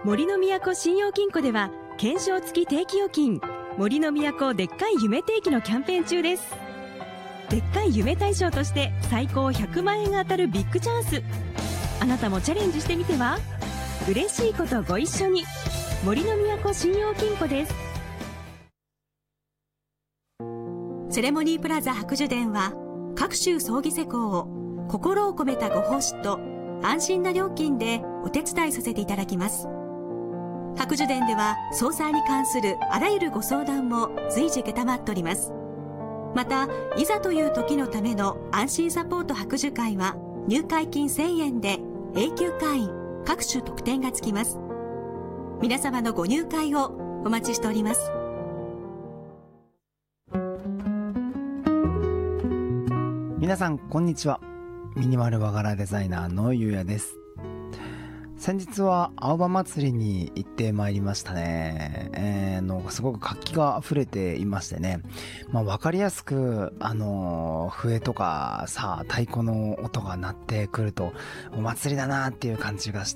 森の都信用金庫では懸賞付き定期預金森の都でっかい夢定期のキャンペーン中です。でっかい夢大賞として最高100万円が当たるビッグチャンス。あなたもチャレンジしてみては。嬉しいことご一緒に森の都信用金庫です。 セレモニープラザ白樹殿は各種葬儀施工を心を込めたご奉仕と安心な料金でお手伝いさせていただきます。白樹殿では葬祭に関するあらゆるご相談も随時承っております。また、いざという時のための安心サポート白樹会は入会金1000円で永久会員各種特典がつきます。皆様のご入会をお待ちしております。 皆さんこんにちは。ミニマル和柄デザイナーのゆうやです。先日は青葉祭りに行ってまいりましたね。すごく活気が溢れていましてね。わかりやすく、笛とかさ、太鼓の音が鳴ってくると、お祭りだなっていう感じがして、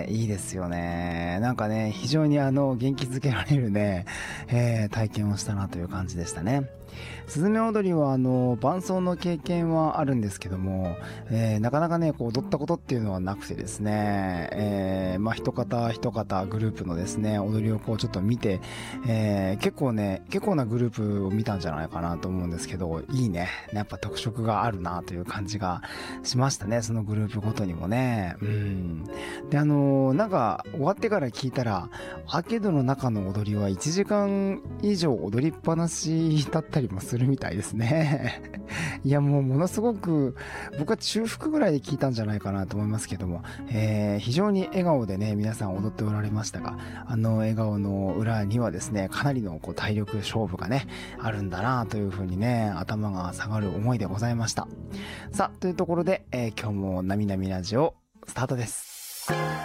いいですよね。なんかね、非常に元気づけられるね、体験をしたなという感じでしたね。すずめ踊りは伴奏の経験はあるんですけども、なかなかね、踊ったことっていうのはなくてですね、一方一方グループのですね、踊りをちょっと見て、結構なグループを見たんじゃないかなと思うんですけど、いいね。やっぱ特色があるなという感じがしましたね、そのグループごとにもね。で、なんか終わってから聞いたら、アーケードの中の踊りは1時間以上踊りっぱなしだったりもするみたいですね。いや、ものすごく僕は中腹ぐらいで聞いたんじゃないかなと思いますけども、非常に笑顔でね、皆さん踊っておられましたが、笑顔の裏にはですね、かなりの体力勝負がね、あるんだなというふうにね、頭が下がる思いでございました。さあ、というところで、今日もなみなみラジオスタートです。